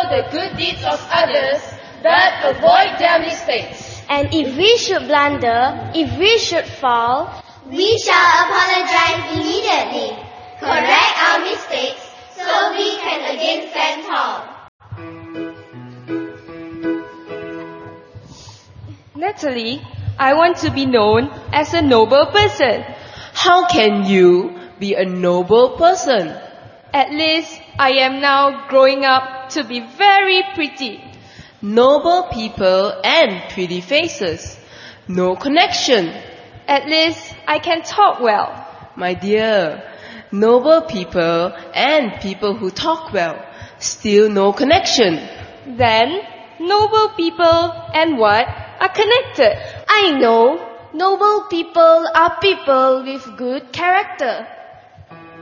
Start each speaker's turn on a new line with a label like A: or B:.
A: the good deeds of others, but avoid their mistakes.
B: And if we should blunder, if we should fall,
C: we shall apologize immediately, correct our mistakes, so we can again stand tall.
D: Natalie, I want to be known as a noble person.
A: How can you be a noble person?
D: At least I am now growing up to be very pretty.
A: Noble people and pretty faces. No connection.
D: At least I can talk well.
A: My dear, noble people and people who talk well. Still no connection.
D: Then, noble people and what are connected?
B: I know. Noble people are people with good character.